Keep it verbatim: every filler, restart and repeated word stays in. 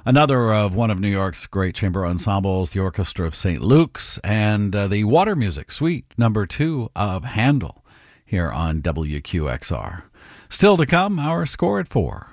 Another of one of New York's great chamber ensembles, the Orchestra of Saint Luke's, and uh, the Water Music Suite number two of Handel here on W Q X R. Still to come, our score at four.